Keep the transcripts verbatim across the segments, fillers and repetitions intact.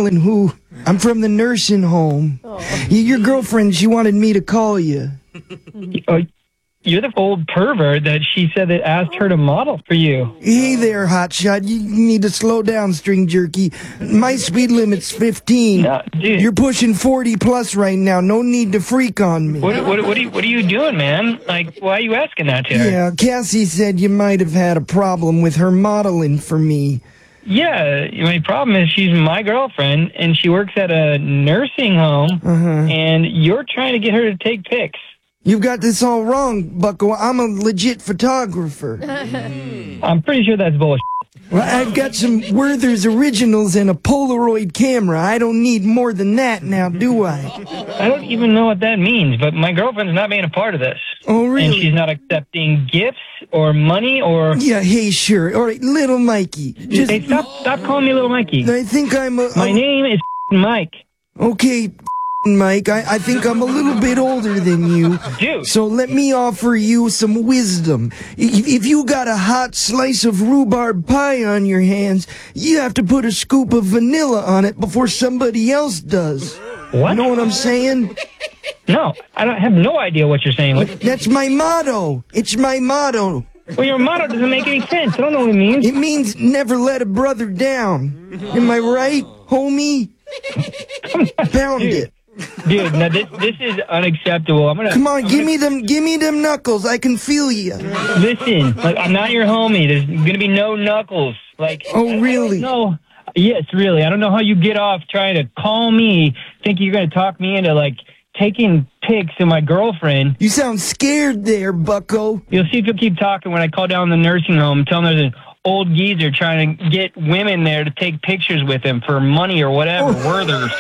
Alan, who I'm from the nursing home. Oh. Your girlfriend, she wanted me to call you. Oh, you're the old pervert that she said that asked her to model for you. Hey there, hotshot. You need to slow down, string jerky. My speed limit's fifteen. No, dude. You're pushing forty plus right now. No need to freak on me. What, what, what, are, you, what are you doing, man? Like, why are you asking that to her? Yeah, Cassie said you might have had a problem with her modeling for me. Yeah, my problem is she's my girlfriend, and she works at a nursing home, uh-huh. and you're trying to get her to take pics. You've got this all wrong, Bucko. I'm a legit photographer. I'm pretty sure that's bullshit. Well, I've got some Werther's Originals and a Polaroid camera. I don't need more than that now, do I? I don't even know what that means, but my girlfriend's not being a part of this. Oh, really? And she's not accepting gifts or money or... Yeah, hey, sure. All right, Little Mikey. Just... Hey, stop, stop calling me Little Mikey. I think I'm a... My a... name is Mike. Okay, Mike, I, I think I'm a little bit older than you. Dude. So let me offer you some wisdom. If, if you got a hot slice of rhubarb pie on your hands, you have to put a scoop of vanilla on it before somebody else does. What? You know what I'm saying? No, I don't have no idea what you're saying. What? That's my motto. It's my motto. Well, your motto doesn't make any sense. I don't know what it means. It means never let a brother down. Am I right, homie? Pound Dude. it. Dude, now this this is unacceptable. I'm gonna come on, I'm give gonna, me them, give me them knuckles. I can feel you. Listen, like I'm not your homie. There's gonna be no knuckles. Like, oh really? No, yes, really. I don't know how you get off trying to call me, thinking you're gonna talk me into like taking pics of my girlfriend. You sound scared there, Bucko. You'll see if you'll keep talking when I call down the nursing home, tell them there's an old geezer trying to get women there to take pictures with him for money or whatever. Oh. Werther's.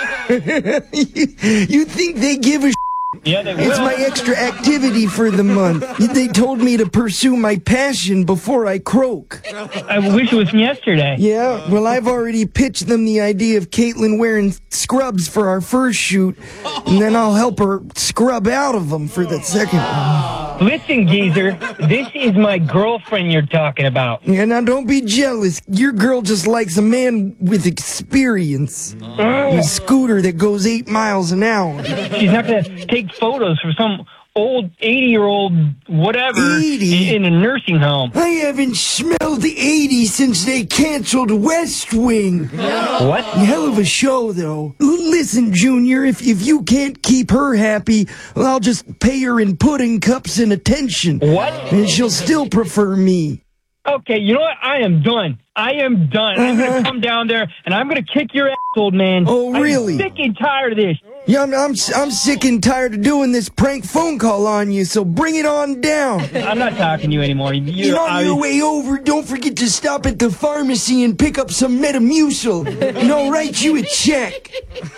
you, you think they give a sh**? Yeah, they will. It's my extra activity for the month. They told me to pursue my passion before I croak. I wish it was from yesterday. Yeah, well, I've already pitched them the idea of Caitlin wearing scrubs for our first shoot, and then I'll help her scrub out of them for the second one. Listen, geezer, this is my girlfriend you're talking about. Yeah, now don't be jealous. Your girl just likes a man with experience. Oh. A scooter that goes eight miles an hour. She's not going to take photos for some old eighty-year-old whatever eighty? In a nursing home. I haven't smelled the eighty since they canceled West Wing. What? Hell of a show, though. Listen, Junior, if, if you can't keep her happy, well, I'll just pay her in pudding cups and attention. What? And she'll still prefer me. Okay, you know what? I am done. I am done. Uh-huh. I'm going to come down there, and I'm going to kick your ass, old man. Oh, really? I'm sick and tired of this. Yeah, I'm, I'm, I'm sick and tired of doing this prank phone call on you, so bring it on down. I'm not talking to you anymore. You're, You're on I, your way over. Don't forget to stop at the pharmacy and pick up some Metamucil, and I'll write you a check.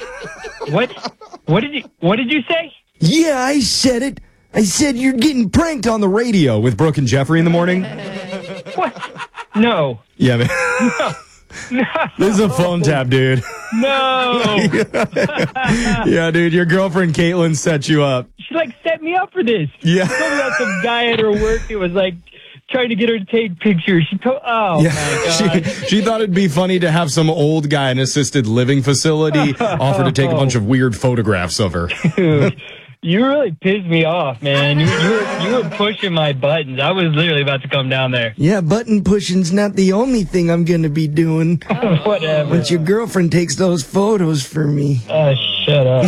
What? What did you, what did you say? Yeah, I said it. I said you're getting pranked on the radio with Brooke and Jeffrey in the morning. What? No. Yeah, man. No. No. This is a phone tap, dude. No. Yeah, dude, your girlfriend Caitlin set you up. She, like, set me up for this. Yeah. She told me about some guy at her work who was, like, trying to get her to take pictures. She told, oh, yeah. my God. She, she thought it'd be funny to have some old guy in an assisted living facility offer to take a bunch of weird photographs of her. Dude. You really pissed me off, man. You, you, were, you were pushing my buttons. I was literally about to come down there. Yeah, button pushing's not the only thing I'm going to be doing. Whatever. But your girlfriend takes those photos for me. Oh, shut up.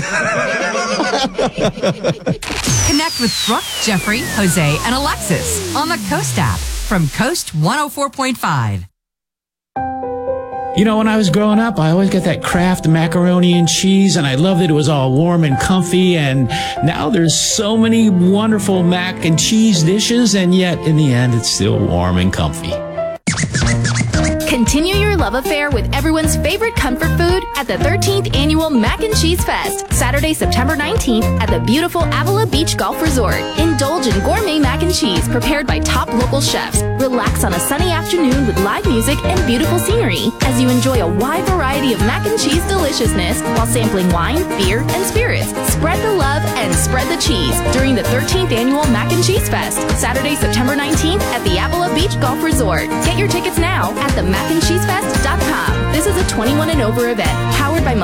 Connect with Brooke, Jeffrey, Jose, and Alexis on the Coast app from Coast one oh four point five. You know, when I was growing up, I always got that Kraft macaroni and cheese, and I loved that it was all warm and comfy, and now there's so many wonderful mac and cheese dishes, and yet, in the end, it's still warm and comfy. Continue your love affair with everyone's favorite comfort food at the thirteenth Annual Mac and Cheese Fest, Saturday, September nineteenth at the beautiful Avila Beach Golf Resort. Indulge in gourmet mac and cheese prepared by top local chefs. Relax on a sunny afternoon with live music and beautiful scenery as you enjoy a wide variety of mac and cheese deliciousness while sampling wine, beer, and spirits. Spread the love and spread the cheese during the thirteenth Annual Mac and Cheese Fest, Saturday, September nineteenth at the Avila Beach Golf Resort. Get your tickets now at the mac and cheese fest dot com. This is a twenty-one and over event powered by